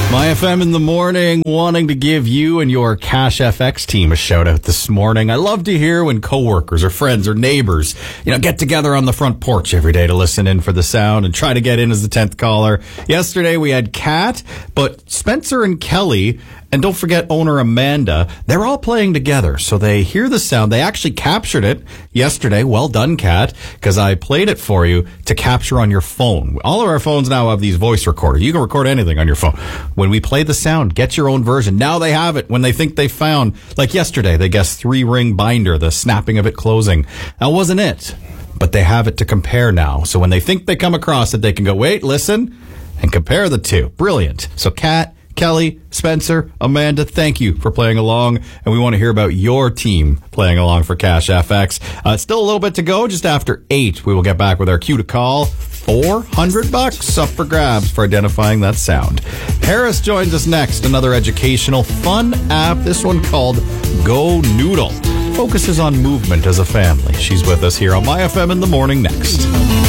My FM in the morning, wanting to give you and your Cash FX team a shout out this morning. I love to hear when coworkers or friends or neighbors, get together on the front porch every day to listen in for the sound and try to get in as the 10th caller. Yesterday we had Kat, but Spencer and Kelly, and don't forget owner Amanda, they're all playing together. So they hear the sound. They actually captured it yesterday. Well done, Kat, because I played it for you to capture on your phone. All of our phones now have these voice recorders. You can record anything on your phone. When we play the sound, get your own version. Now they have it when they think they found, like yesterday, they guessed 3-ring binder, the snapping of it closing. That wasn't it, but they have it to compare now. So when they think they come across it, they can go, wait, listen, and compare the two. Brilliant. So Kat, Kelly, Spencer, Amanda, thank you for playing along, and we want to hear about your team playing along for Cash FX. Still a little bit to go. Just after 8, we will get back with our cue to call. $400 up for grabs for identifying that sound. Harris joins us next. Another educational fun app, this one called Go Noodle. Focuses on movement as a family. She's with us here on My FM in the morning next.